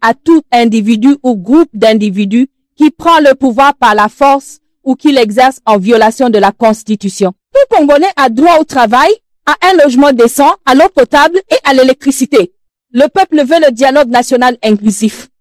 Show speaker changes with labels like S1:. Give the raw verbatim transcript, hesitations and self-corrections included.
S1: à tout individu ou groupe d'individus qui prend le pouvoir par la force ou qui l'exerce en violation de la Constitution. Tout Congolais a droit au travail, à un logement décent, à l'eau potable et à l'électricité. Le peuple veut le dialogue national inclusif.